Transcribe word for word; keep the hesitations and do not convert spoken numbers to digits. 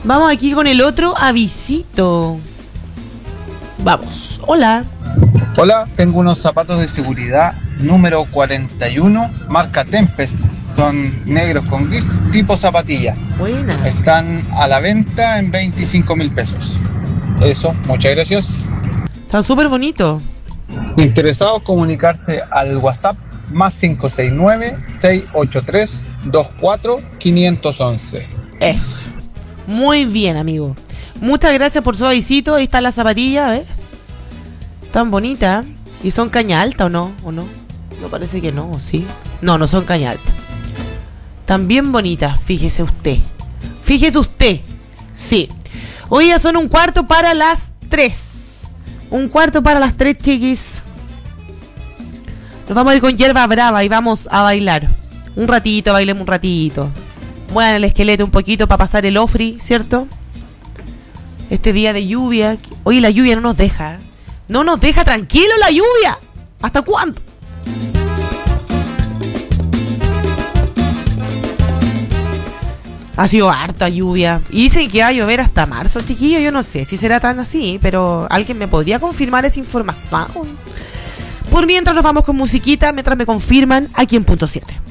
Vamos aquí con el otro avisito. Vamos. Hola. Hola, tengo unos zapatos de seguridad número cuarenta y uno, marca Tempest. Son negros con gris, tipo zapatilla. Buena. Están a la venta en veinticinco mil pesos. Eso, muchas gracias. Están súper bonitos. Interesados, comunicarse al WhatsApp más cinco seis nueve, seis ocho tres, dos cuatro, cinco uno uno. Eso. Muy bien, amigo. Muchas gracias por su avisito. Ahí está la zapatilla, ¿ves? Tan bonita. ¿Y son caña alta o no? ¿O no? No, parece que no, ¿sí? No, no son caña alta. También bonitas, fíjese usted. Fíjese usted. Sí. Hoy ya son un cuarto para las tres. Un cuarto para las tres, chiquis. Nos vamos a ir con Hierba Brava y vamos a bailar. Un ratito, bailemos un ratito. Muevan el esqueleto un poquito para pasar el ofri, ¿cierto? Este día de lluvia. Oye, la lluvia no nos deja. No nos deja tranquilo la lluvia. ¿Hasta cuándo? Ha sido harta lluvia. Y dicen que va a llover hasta marzo, chiquillo. Yo no sé si será tan así, pero ¿alguien me podría confirmar esa información? Por mientras nos vamos con musiquita, mientras me confirman aquí en Punto siete.